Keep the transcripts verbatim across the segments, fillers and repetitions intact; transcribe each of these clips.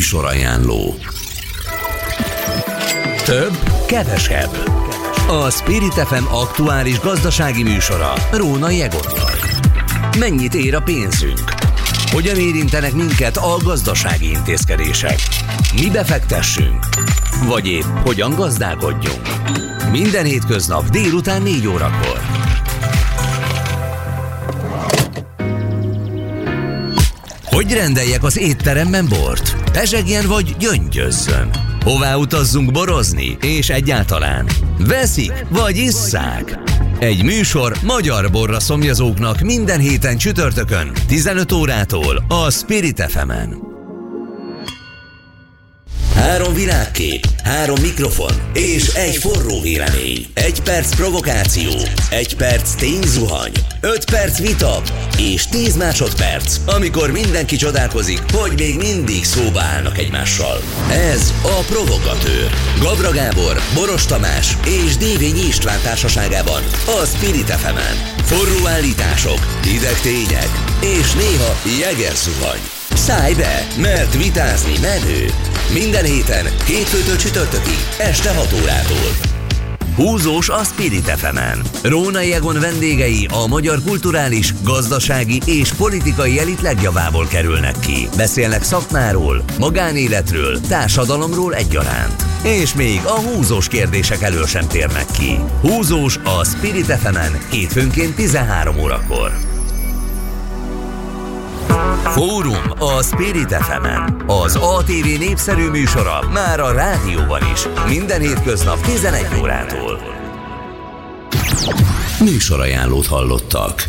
Műsorajánló. Több, kevesebb. A Spirit ef em aktuális gazdasági műsora Rónai Egonnal. Mennyit ér a pénzünk? Hogyan érintenek minket a gazdasági intézkedések? Mi befektessünk? Vagy épp hogyan gazdálkodjunk? Minden hétköznap délután négy órakor. Hogy rendeljek az étteremben bort? Pezsegjen vagy gyöngyözzön? Hová utazzunk borozni? És egyáltalán veszik vagy isszák? Egy műsor magyar borra szomjazóknak minden héten csütörtökön tizenöt órától a Spirit ef emen. Három világkép, három mikrofon és egy forró vélemény. Egy perc provokáció, egy perc tényzuhany, öt perc vita és tíz másodperc, amikor mindenki csodálkozik, hogy még mindig szóba állnak egymással. Ez a Provokatőr. Gabra Gábor, Boros Tamás és Dévényi István társaságában a Spirit ef emen. Forró állítások, hideg tények és néha jegerzuhany. Szállj be, mert vitázni menő. Minden héten, hétfőtől csütörtökig, este hat órától. Húzós a Spirit ef emen. Rónai Egon vendégei a magyar kulturális, gazdasági és politikai elit legjavából kerülnek ki. Beszélnek szakmáról, magánéletről, társadalomról egyaránt. És még a húzós kérdések elől sem térnek ki. Húzós a Spirit ef emen hétfőnként tizenhárom órakor. Fórum a Spirit ef emen. Az á té vé népszerű műsora már a rádióban is. Minden hétköznap tizenegy órától. Műsorajánlót hallottak.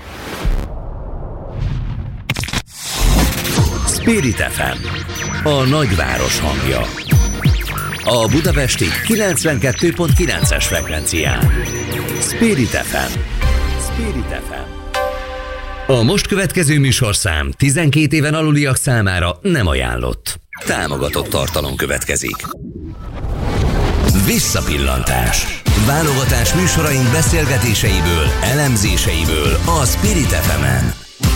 Spirit ef em. A nagyváros hangja. A budapesti kilencvenkettő pont kilences frekvencián. Spirit ef em. Spirit ef em. A most következő műsorszám tizenkét éven aluliak számára nem ajánlott. Támogatott tartalom következik. Visszapillantás. Válogatás műsoraink beszélgetéseiből, elemzéseiből a Spirit ef emen.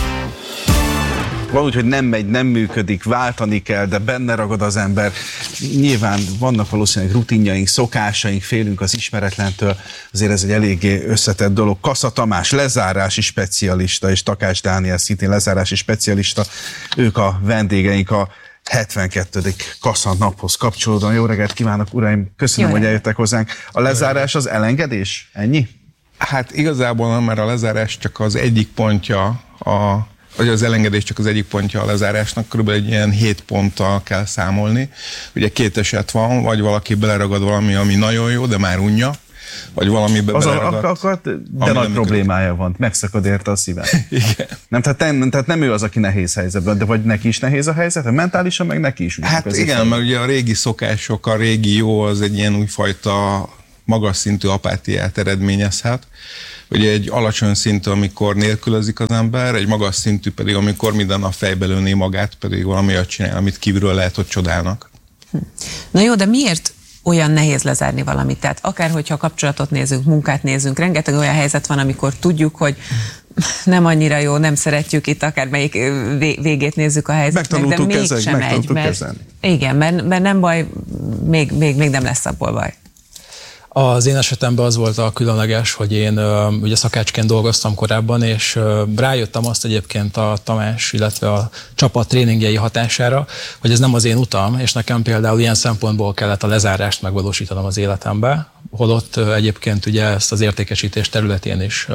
Van úgy, hogy nem megy, nem működik, váltani kell, de benne ragad az ember. Nyilván vannak valószínűleg rutinjaink, szokásaink, félünk az ismeretlentől, azért ez egy eléggé összetett dolog. Kassa Tamás, lezárási specialista, és Takács Dániel, szintén lezárási specialista, ők a vendégeink a hetvenkettedik Kassa naphoz kapcsolódóan. Jó reggelt kívánok, uraim! Köszönöm, Jó hogy eljöttek hozzánk. A lezárás az elengedés? Ennyi? Hát igazából nem, mert a lezárás csak az egyik pontja a vagy az elengedés csak az egyik pontja a lezárásnak, körülbelül egy ilyen hét ponttal kell számolni. Ugye két eset van, vagy valaki beleragad valami, ami nagyon jó, de már unja, vagy valamibe az beleragadt. Akart, de nagy problémája működik. Van, megszakad érte a szívem. Igen. Nem, tehát, nem, tehát nem ő az, aki nehéz helyzetben, de vagy neki is nehéz a helyzet, mentálisan meg neki is. Hát igen, fel. Mert ugye a régi szokások, a régi jó, az egy ilyen újfajta magas szintű apátiát eredményezhet. Ugye egy alacsony szintű, amikor nélkülözik az ember, egy magas szintű pedig, amikor minden nap fejbe lőné magát, pedig valami olyat csinál, amit kívülről lehet, hogy csodálnak. Na jó, de miért olyan nehéz lezárni valamit? Tehát akár, hogyha kapcsolatot nézünk, munkát nézünk, rengeteg olyan helyzet van, amikor tudjuk, hogy nem annyira jó, nem szeretjük itt, akármelyik végét nézzük a helyzetnek, de mégsem megy. Mert, igen, mert, mert nem baj, még, még, még nem lesz abból baj. Az én esetemben az volt a különleges, hogy én ugye szakácsként dolgoztam korábban, és rájöttem azt egyébként a Tamás, illetve a csapat tréningjei hatására, hogy ez nem az én utam, és nekem például ilyen szempontból kellett a lezárást megvalósítanom az életembe, holott egyébként ugye ezt az értékesítés területén is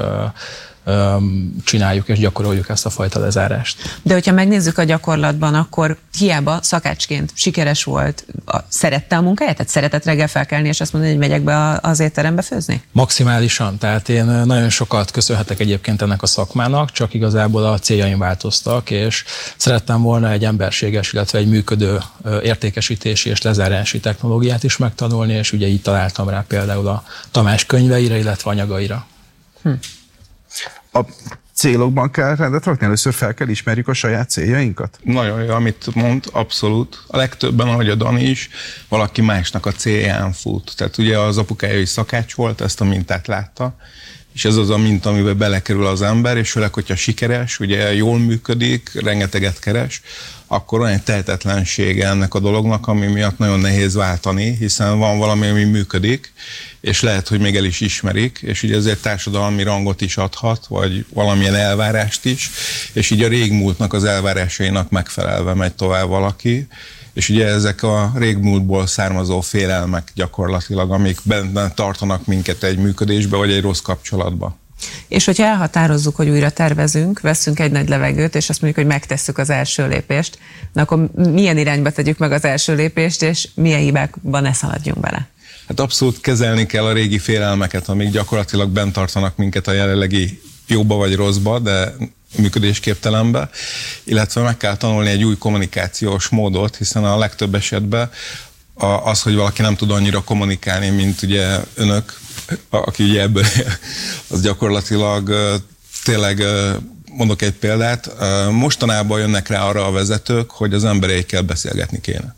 csináljuk és gyakoroljuk ezt a fajta lezárást. De hogyha megnézzük a gyakorlatban, akkor hiába szakácsként sikeres volt, a, szerette a munkáját? Tehát szeretett reggel felkelni és azt mondani, hogy megyek be az étterembe főzni? Maximálisan, tehát én nagyon sokat köszönhetek egyébként ennek a szakmának, csak igazából a céljaim változtak, és szerettem volna egy emberséges, illetve egy működő értékesítési és lezárási technológiát is megtanulni, és ugye így találtam rá például a Tamás könyveire, illetve anyagaira. Hm. A célokban kell rendet rakni? Először fel kell ismerjük a saját céljainkat? Nagyon jó, amit mond, abszolút. A legtöbben, ahogy a Dani is, valaki másnak a célján fut. Tehát ugye az apukája is szakács volt, ezt a mintát látta, és ez az a minta, amiben belekerül az ember, és főleg, hogyha sikeres, ugye jól működik, rengeteget keres, akkor olyan egy tehetetlensége ennek a dolognak, ami miatt nagyon nehéz váltani, hiszen van valami, ami működik, és lehet, hogy még el is ismerik, és ugye ezért társadalmi rangot is adhat, vagy valamilyen elvárást is, és így a régmúltnak az elvárásainak megfelelve megy tovább valaki, és ugye ezek a régmúltból származó félelmek gyakorlatilag, amik benne tartanak minket egy működésbe, vagy egy rossz kapcsolatba. És hogyha elhatározzuk, hogy újra tervezünk, veszünk egy nagy levegőt, és azt mondjuk, hogy megtesszük az első lépést, na akkor milyen irányba tegyük meg az első lépést, és milyen hibákban ne szaladjunk bele? Hát abszolút kezelni kell a régi félelmeket, amik gyakorlatilag bent tartanak minket a jelenlegi jóba vagy rosszba, de működésképtelenbe, illetve meg kell tanulni egy új kommunikációs módot, hiszen a legtöbb esetben az, hogy valaki nem tud annyira kommunikálni, mint ugye önök, aki ugye ebből, az gyakorlatilag tényleg, mondok egy példát, mostanában jönnek rá arra a vezetők, hogy az embereikkel beszélgetni kéne.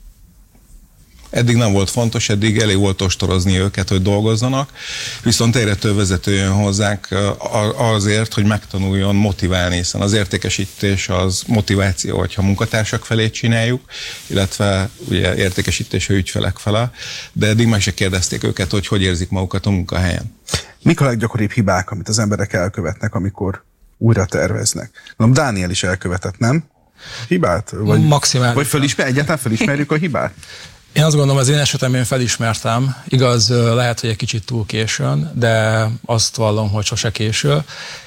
Eddig nem volt fontos, eddig elég volt ostorozni őket, hogy dolgozzanak, viszont egyre több vezető jön hozzánk azért, hogy megtanuljon motiválni, hiszen az értékesítés az motiváció, hogyha munkatársak felé csináljuk, illetve ugye értékesítés a ügyfelek fele, de eddig meg se kérdezték őket, hogy hogy érzik magukat a munkahelyen. Mik a leggyakoribb hibák, amit az emberek elkövetnek, amikor újra terveznek? Mondom, Dániel is elkövetett, nem? Hibát? Vagy, Maximális. Vagy felismer, egyáltalán felismerjük a hibát? Én azt gondolom, az én esetemben felismertem. Igaz, lehet, hogy egy kicsit túl későn, de azt vallom, hogy sose késő.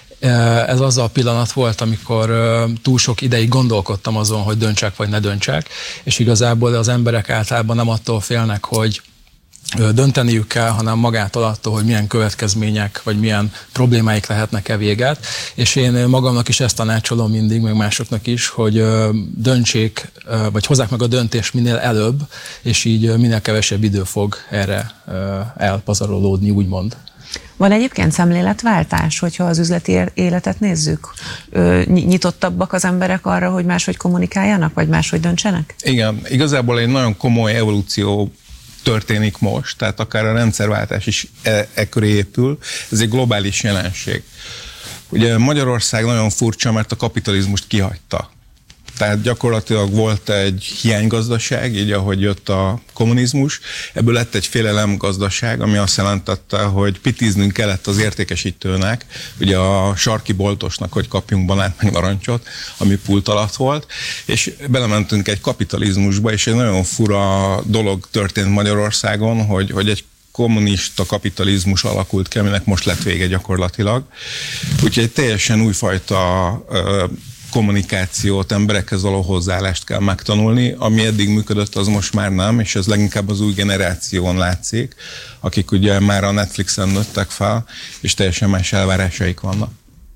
Ez az a pillanat volt, amikor túl sok ideig gondolkodtam azon, hogy döntsek vagy ne döntsek, és igazából az emberek általában nem attól félnek, hogy dönteniük kell, hanem magától attól, hogy milyen következmények, vagy milyen problémáik lehetnek-e véget. És én magamnak is ezt tanácsolom mindig, meg másoknak is, hogy döntsék, vagy hozzák meg a döntést minél előbb, és így minél kevesebb idő fog erre elpazarolódni, úgymond. Van egyébként szemléletváltás, hogyha az üzleti életet nézzük? Nyitottabbak az emberek arra, hogy máshogy kommunikáljanak, vagy máshogy döntsenek? Igen, igazából egy nagyon komoly evolúció történik most, tehát akár a rendszerváltás is e, e köré épül, ez egy globális jelenség. Ugye Magyarország nagyon furcsa, mert a kapitalizmust kihagyta. Tehát gyakorlatilag volt egy hiánygazdaság, így ahogy jött a kommunizmus, ebből lett egy félelemgazdaság, ami azt jelentette, hogy pitiznünk kellett az értékesítőnek, ugye a sarki boltosnak, hogy kapjunk banát meg narancsot, ami pult alatt volt, és belementünk egy kapitalizmusba, és egy nagyon fura dolog történt Magyarországon, hogy, hogy egy kommunista kapitalizmus alakult ki, aminek most lett vége gyakorlatilag. Úgyhogy egy teljesen újfajta ö, kommunikációt, emberekhez való hozzáállást kell megtanulni, ami eddig működött, az most már nem, és ez leginkább az új generáción látszik, akik ugye már a Netflixen nőttek fel, és teljesen más elvárásaik vannak.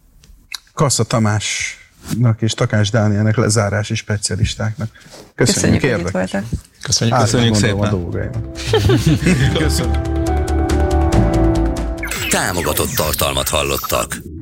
Kassa Tamásnak és Takács Dánielnek, lezárási specialistáknak. Köszönjük, Köszönjük, hogy itt voltak. Köszönjük, Köszönjük szépen. Köszönjük. Támogatott tartalmat hallottak.